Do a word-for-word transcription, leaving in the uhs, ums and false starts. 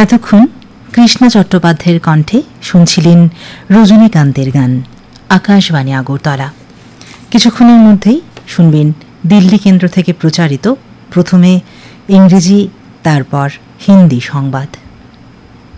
এতক্ষণ কৃষ্ণা চট্টোপাধ্যায়ের কণ্ঠে শুনছিলেন রজনীকান্তের গান। আকাশবাণী আগরতলা। কিছুক্ষণের মধ্যেই শুনবেন দিল্লি কেন্দ্র থেকে প্রচারিত প্রথমে ইংরেজি, তারপর হিন্দি সংবাদ।